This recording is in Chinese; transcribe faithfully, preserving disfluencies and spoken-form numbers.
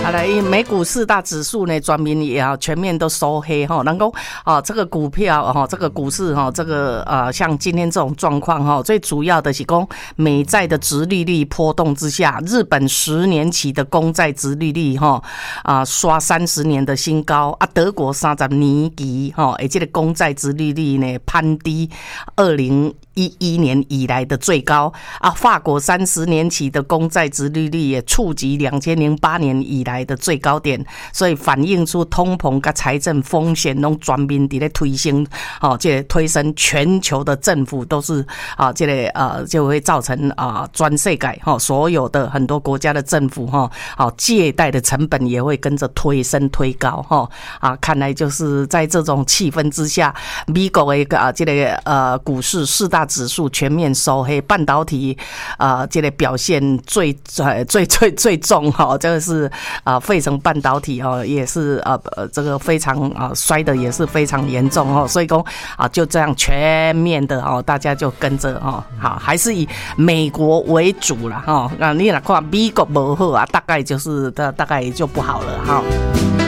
好了，美股四大指数呢，全面也啊全面都收黑哈。能够啊，这个股票哈，这个股市哈，这个呃，像今天这种状况哈，最主要的是讲美债的殖利率波动之下，日本十年期的公债殖利率哈啊刷三十年的新高啊，德国三十年期哈，而这个公债殖利率呢攀低二零一一年以来的最高啊，法国三十年期的公债殖利率也触及两千零八年以来的最高点，所以反映出通膨跟财政风险都全面在推升，哦，这个推升全球的政府都是啊，这个呃就会造成啊全世界哈所有的很多国家的政府哈，好借贷的成本也会跟着推升推高哈啊，看来就是在这种气氛之下，美国的啊这个呃股市四大指数全面收黑，半导体呃这个表现最最最最最重哈，这个是啊费城半导体哦也是呃这个非常啊摔的也是非常严重哦，所以说啊就这样全面的哦大家就跟着哦好还是以美国为主啦哈，那你若看美国不好啊，大概就是大大概就不好了哈。